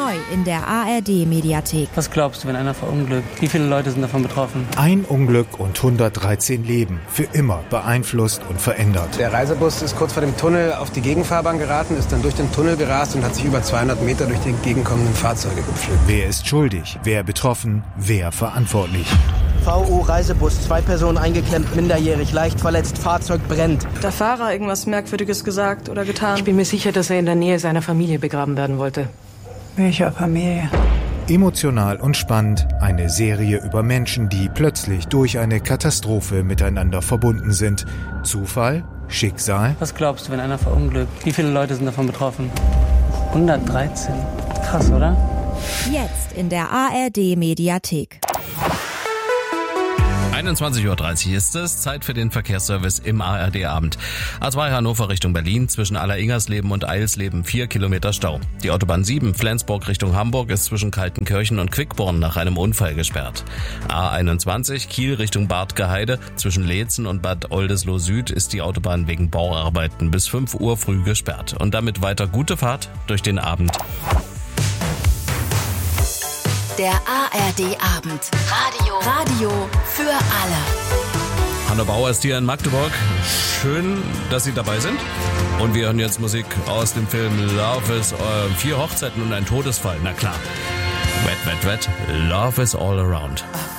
Neu in der ARD-Mediathek. Was glaubst du, wenn einer verunglückt? Wie viele Leute sind davon betroffen? Ein Unglück und 113 Leben. Für immer beeinflusst und verändert. Der Reisebus ist kurz vor dem Tunnel auf die Gegenfahrbahn geraten, ist dann durch den Tunnel gerast und hat sich über 200 Meter durch die entgegenkommenden Fahrzeuge gepflügt. Wer ist schuldig? Wer betroffen? Wer verantwortlich? VO Reisebus, 2 Personen eingeklemmt, minderjährig, leicht verletzt, Fahrzeug brennt. Hat der Fahrer irgendwas Merkwürdiges gesagt oder getan? Ich bin mir sicher, dass er in der Nähe seiner Familie begraben werden wollte. Welcher Familie? Emotional und spannend, eine Serie über Menschen, die plötzlich durch eine Katastrophe miteinander verbunden sind. Zufall? Schicksal? Was glaubst du, wenn einer verunglückt? Wie viele Leute sind davon betroffen? 113. Krass, oder? Jetzt in der ARD-Mediathek. 21:30 Uhr ist es, Zeit für den Verkehrsservice im ARD-Abend. A2 Hannover Richtung Berlin, zwischen Aller-Ingersleben und Eilsleben 4 Kilometer Stau. Die Autobahn 7 Flensburg Richtung Hamburg ist zwischen Kaltenkirchen und Quickborn nach einem Unfall gesperrt. A21 Kiel Richtung Bad Gaheide, zwischen Leetzen und Bad Oldesloe Süd ist die Autobahn wegen Bauarbeiten bis 5 Uhr früh gesperrt. Und damit weiter gute Fahrt durch den Abend. Der ARD-Abend. Radio für alle. Hanno Bauer ist hier in Magdeburg. Schön, dass Sie dabei sind. Und wir hören jetzt Musik aus dem Film Love is 4 Hochzeiten und ein Todesfall. Na klar. Wet, wet, wet. Love is all around.